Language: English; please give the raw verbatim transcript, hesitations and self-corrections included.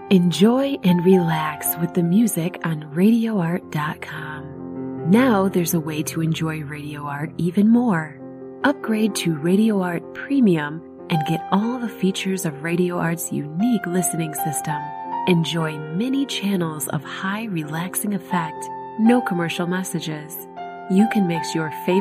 Enjoy and relax with the music on radio art dot com. Now there's a way to enjoy Radio Art even more. Upgrade to Radio Art Premium and get all the features of Radio Art's unique listening system. Enjoy many channels of high relaxing effect, no commercial messages. You can mix your favorite